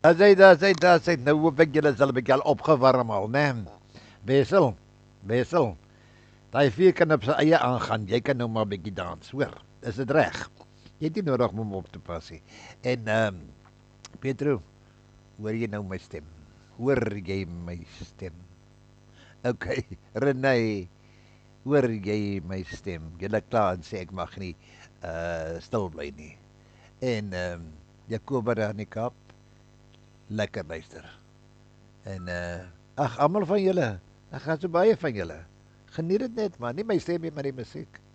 As hy, nou hoop ek julle is al 'n bietjie al opgewarm al, né? Wessel, daai vuur kan op sy eie aangaan. Jy kan nou maar 'n bietjie dans, hoor. Is dit reg? Jy het nie nodig om hom op te pas nie. En Petro, hoor jy nou my stem? Hoor jy my stem? Okay, Renay, hoor jy my stem? Julle klaar en sê ek mag nie stil bly nie. En Jacoba daar in die Kaap, lekker luister. En ag almal van julle, ek gaan so baie van julle. Geniet dit net man, nie my stem nie, maar die musiek.